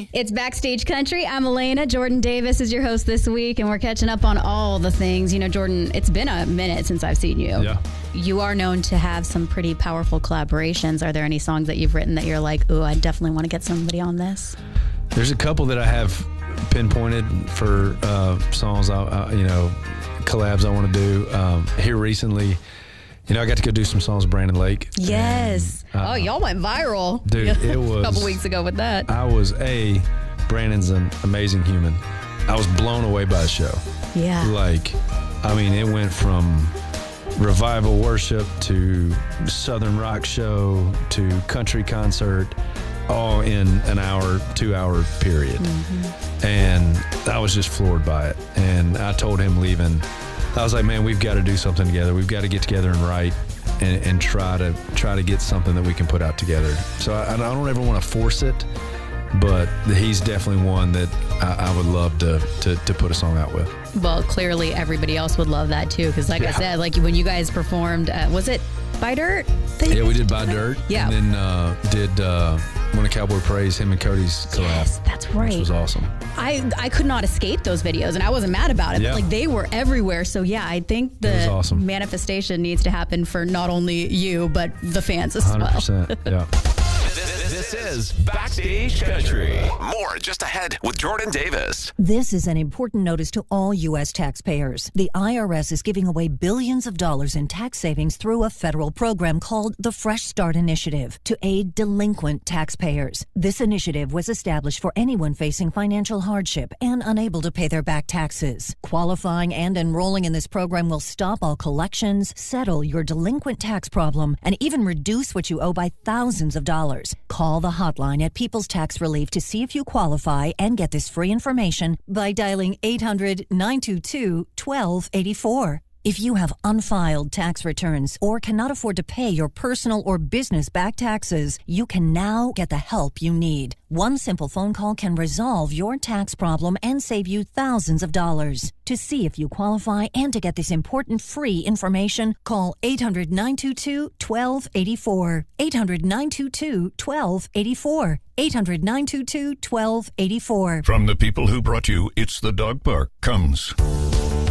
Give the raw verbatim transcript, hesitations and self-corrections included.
It's Backstage Country. I'm Elena. Jordan Davis is your host this week, and we're catching up on all the things. You know, Jordan, it's been a minute since I've seen you. Yeah. You are known to have some pretty powerful collaborations. Are there any songs that you've written that you're like, ooh, I definitely want to get somebody on this? There's a couple that I have pinpointed for uh, songs, I, I, you know, collabs I want to do. Um, here recently, you know, I got to go do some songs with Brandon Lake. Yes. And, uh, oh, y'all went viral. Dude, it was... a couple weeks ago with that. I was, A, Brandon's an amazing human. I was blown away by the show. Yeah. Like, I mean, it went from revival worship to Southern rock show to country concert, all in an hour, two hour period. Mm-hmm. And I was just floored by it. And I told him leaving, I was like, man, we've got to do something together. We've got to get together and write and, and try to try to get something that we can put out together. So I, I don't ever want to force it, but he's definitely one that I, I would love to, to to put a song out with. Well, clearly everybody else would love that too, because like yeah. I said, like when you guys performed, uh, was it Buy Dirt? Yeah, we did Buy Dirt. Yeah. And then uh, did uh, When a Cowboy Prays, him and Cody's collab. Yes, that's right. Which was awesome. I, I could not escape those videos, and I wasn't mad about it. Yeah. But like they were everywhere. So yeah, I think the awesome. manifestation needs to happen for not only you, but the fans as one hundred percent, well. Yeah. This is Backstage Country. More just ahead with Jordan Davis. This is an important notice to all U S taxpayers. The I R S is giving away billions of dollars in tax savings through a federal program called the Fresh Start Initiative to aid delinquent taxpayers. This initiative was established for anyone facing financial hardship and unable to pay their back taxes. Qualifying and enrolling in this program will stop all collections, settle your delinquent tax problem, and even reduce what you owe by thousands of dollars. Call the hotline at People's Tax Relief to see if you qualify and get this free information by dialing eight hundred, nine two two, one two eight four. If you have unfiled tax returns or cannot afford to pay your personal or business back taxes, you can now get the help you need. One simple phone call can resolve your tax problem and save you thousands of dollars. To see if you qualify and to get this important free information, call eight hundred, nine two two, one two eight four. eight hundred, nine two two, one two eight four. eight hundred, nine two two, one two eight four. From the people who brought you It's the Dog Park comes